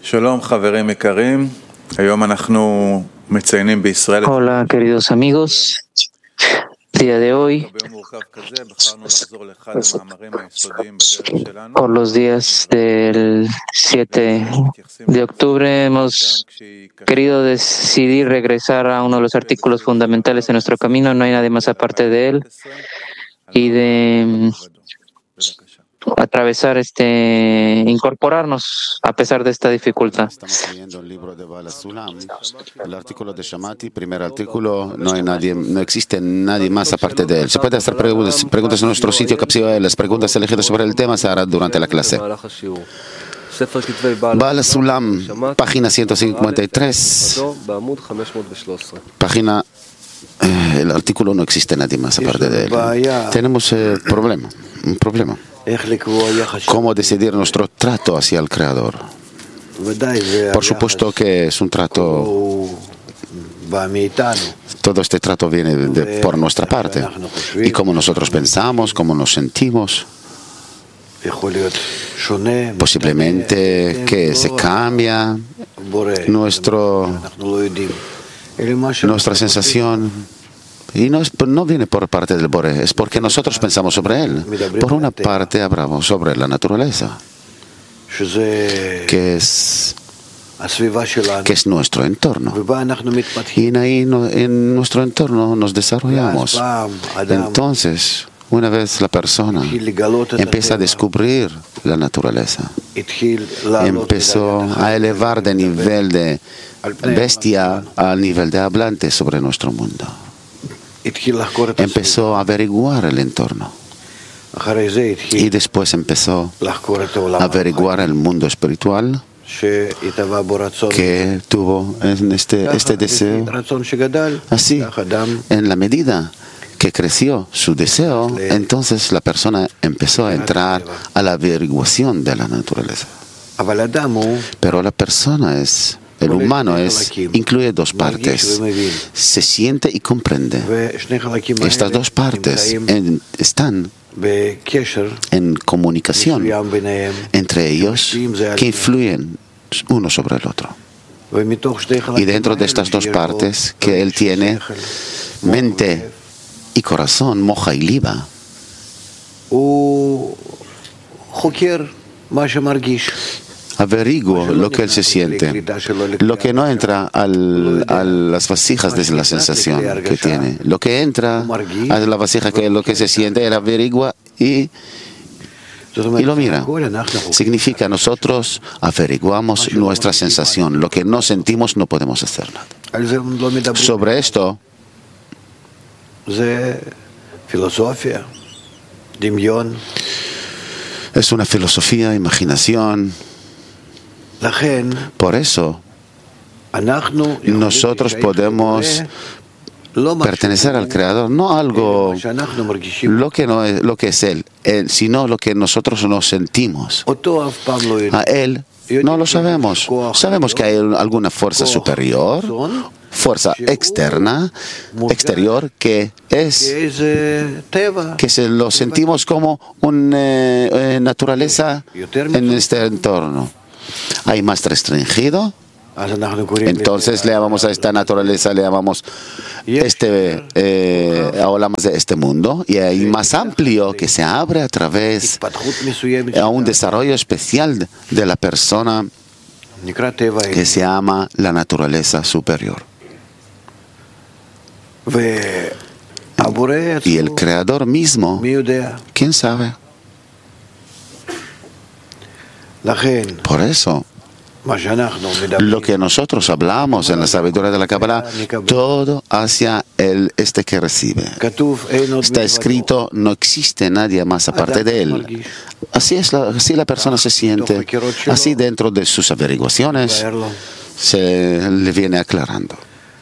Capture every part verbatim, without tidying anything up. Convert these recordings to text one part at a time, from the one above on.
שלום חברים יקרים, היום אנחנו מציינים בישראל. Hola queridos amigos, día de hoy, por los días del siete de octubre, hemos querido decidir regresar a uno de los artículos fundamentales de nuestro camino. No hay nadie más aparte de él, y de atravesar, este, incorporarnos a pesar de esta dificultad. Estamos leyendo el libro de Baal HaSulam, el artículo de Shamati, primer artículo, no hay nadie, no existe nadie más aparte de él. Se puede hacer preguntas, preguntas en nuestro sitio Capsiva. Las preguntas elegidas sobre el tema se harán durante la clase. Baal HaSulam, página ciento cincuenta y tres, página, eh, el artículo no existe nadie más aparte de él. Tenemos eh, problema, un problema. ¿Cómo decidir nuestro trato hacia el Creador? Por supuesto que es un trato, todo este trato viene de, por nuestra parte. Y cómo nosotros pensamos, cómo nos sentimos, posiblemente que se cambia nuestro, nuestra sensación. Y no, es, no viene por parte del Boré, es porque nosotros pensamos sobre él. Por una parte hablamos sobre la naturaleza, que es, que es nuestro entorno. Y ahí no, en nuestro entorno nos desarrollamos. Entonces, una vez la persona empieza a descubrir la naturaleza, empezó a elevar de nivel de bestia al nivel de hablante sobre nuestro mundo. Empezó a averiguar el entorno y después empezó a averiguar el mundo espiritual que tuvo en este, este deseo. Así, en la medida que creció su deseo, entonces la persona empezó a entrar a la averiguación de la naturaleza. Pero la persona es... El humano es, incluye dos partes, se siente y comprende. Estas dos partes en, están en comunicación entre ellos que influyen uno sobre el otro. Y dentro de estas dos partes que él tiene, mente y corazón, moja y liba, averiguo lo que él se siente, lo que no entra al, a las vasijas de la sensación que tiene. Lo que entra a la vasija, que es lo que se siente, él averigua y, y lo mira. Significa, nosotros averiguamos nuestra sensación. Lo que no sentimos no podemos hacer nada. Sobre esto, es una filosofía, imaginación. Por eso, nosotros podemos pertenecer al Creador, no algo lo que, no es, lo que es Él, él, sino lo que nosotros nos sentimos. A Él no lo sabemos. Sabemos que hay alguna fuerza superior, fuerza externa, exterior, que es que se lo sentimos como una eh, naturaleza en este entorno. Hay más restringido, entonces le llamamos a esta naturaleza, le llamamos este, eh, hablamos de este mundo, y hay más amplio que se abre a través a un desarrollo especial de la persona que se llama la naturaleza superior. Y el Creador mismo, ¿quién sabe? Por eso, lo que nosotros hablamos en la sabiduría de la Kabbalah, todo hacia el este que recibe. Está escrito, no existe nadie más aparte de él. Así es, la, así la persona se siente, así dentro de sus averiguaciones se le viene aclarando.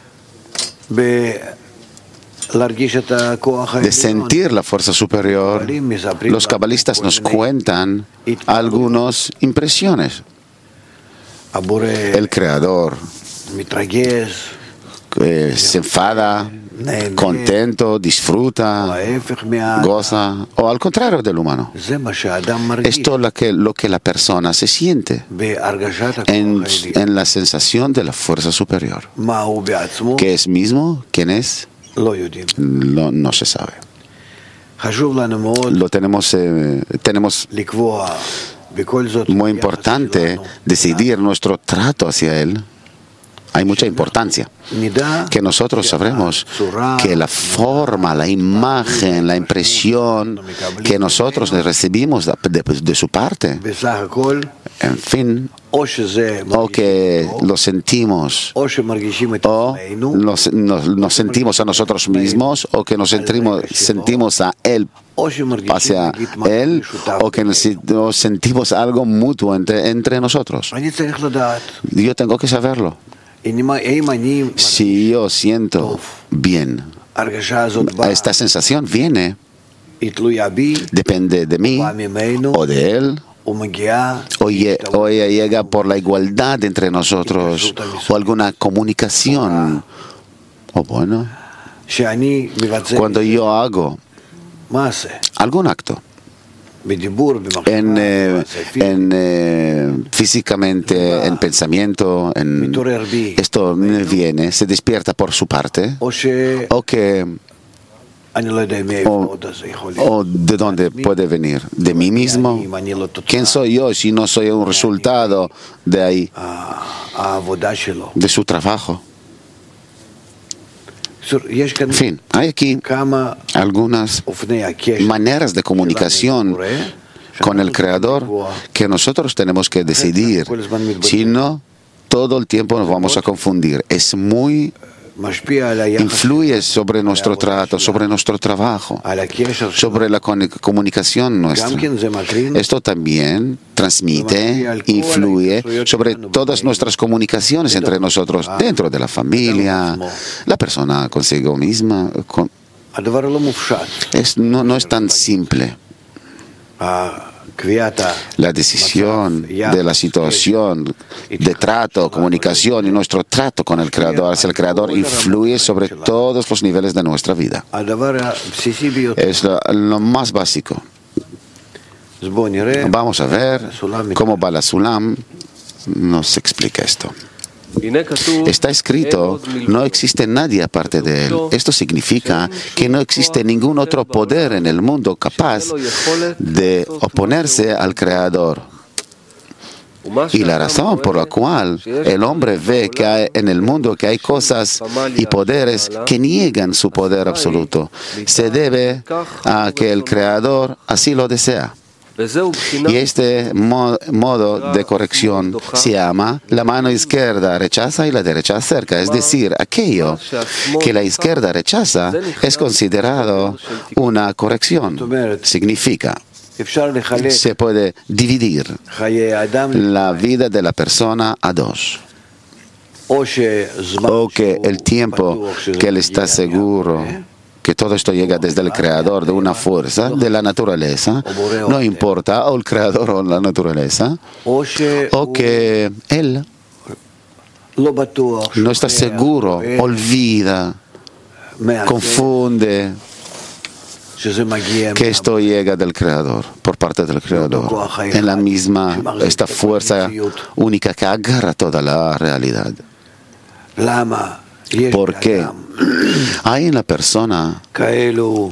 De sentir la fuerza superior, los cabalistas nos cuentan algunas impresiones. El Creador eh, se enfada, contento, disfruta, goza, o al contrario del humano. Esto es lo que, lo que la persona se siente en, en la sensación de la fuerza superior. ¿Qué es mismo? ¿Quién es? Lo, no se sabe. Lo tenemos, eh, tenemos muy importante decidir nuestro trato hacia Él. Hay mucha importancia que nosotros sabremos que la forma, la imagen, la impresión que nosotros recibimos de, de, de su parte, en fin, o que lo sentimos, o nos, nos, nos sentimos a nosotros mismos, o que nos sentimos, sentimos a Él hacia Él, o que nos, nos sentimos algo mutuo entre, entre nosotros. Yo tengo que saberlo. Si yo siento bien, esta sensación viene, depende de mí o de Él, o, ye, o ella llega por la igualdad entre nosotros, o alguna comunicación. O bueno, cuando yo hago algún acto, en, eh, en eh, físicamente, en pensamiento, en, esto me viene, se despierta por su parte, o que o, o de dónde puede venir, de mí mismo. ¿Quién soy yo si no soy un resultado de ahí, de su trabajo? En fin, hay aquí algunas maneras de comunicación con el Creador que nosotros tenemos que decidir. Si no, todo el tiempo nos vamos a confundir. Es muy influye sobre nuestro trato, sobre nuestro trabajo, sobre la comunicación nuestra. Esto también transmite, influye sobre todas nuestras comunicaciones entre nosotros, dentro de la familia, la persona consigo misma. Con... Es, no, no es tan simple. La decisión de la situación de trato, comunicación y nuestro trato con el Creador hacia el Creador influye sobre todos los niveles de nuestra vida. Es lo, lo más básico. Vamos a ver cómo Bala Sulam nos explica esto. Está escrito, no existe nadie aparte de Él. Esto significa que no existe ningún otro poder en el mundo capaz de oponerse al Creador. Y la razón por la cual el hombre ve que hay en el mundo que hay cosas y poderes que niegan su poder absoluto, se debe a que el Creador así lo desea. Y este mo modo de corrección se llama la mano izquierda rechaza y la derecha acerca. Es decir, aquello que la izquierda rechaza es considerado una corrección. Significa, se puede dividir la vida de la persona a dos. O que el tiempo que él está seguro que todo esto llega desde el Creador, de una fuerza, de la naturaleza, no importa, o el Creador o la naturaleza, o que Él no está seguro, olvida, confunde, que esto llega del Creador, por parte del Creador, en la misma, esta fuerza única que agarra toda la realidad. ¿Por qué? Hay en la persona